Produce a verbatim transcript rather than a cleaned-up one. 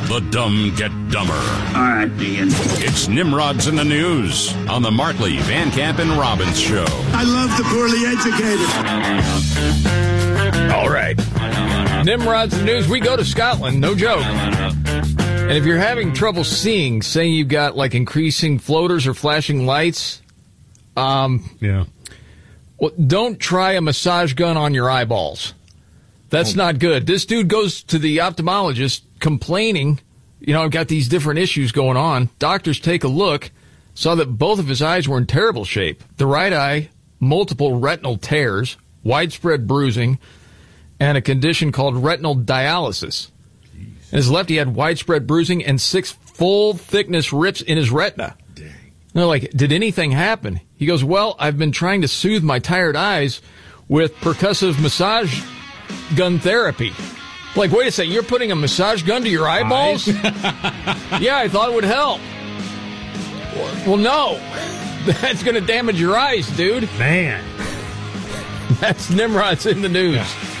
The dumb get dumber. All right, Dean. It's Nimrod's in the News on the Markley, Van Camp, and Robbins Show. I love the poorly educated. All right. Nimrod's in the News. We go to Scotland, no joke. And if you're having trouble seeing, say you've got like increasing floaters or flashing lights, um, yeah. Well, don't try a massage gun on your eyeballs. That's oh. not good. This dude goes to the ophthalmologist complaining, you know, I've got these different issues going on. Doctors take a look, saw that both of his eyes were in terrible shape. The right eye, multiple retinal tears, widespread bruising, and a condition called retinal dialysis. And his left, he had widespread bruising and six full-thickness rips in his retina. Dang. And they're like, did anything happen? He goes, well, I've been trying to soothe my tired eyes with percussive massage gun therapy. Like, wait a second, you're putting a massage gun to your eyeballs? Yeah, I thought it would help. Well, no. That's going to damage your eyes, dude. Man. That's Nimrod's in the News. Yeah.